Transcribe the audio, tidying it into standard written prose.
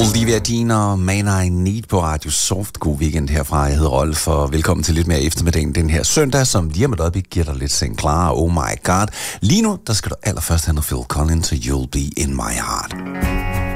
Olivia Dean og Man I Need på Radio Soft. God weekend herfra. Jeg hedder Rolf, og velkommen til lidt mere eftermiddagen den her søndag, som lige om et øjeblik giver dig lidt seng klar. Oh my god. Lige nu, der skal du allerførst have noget Phil Collins, så You'll Be In My Heart.